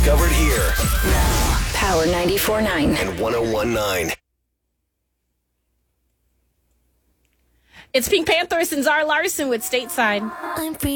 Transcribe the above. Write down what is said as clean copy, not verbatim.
discovered here. Power 94.9 and 101.9. It's Pink Panthers and Zara Larson with Stateside. I'm free.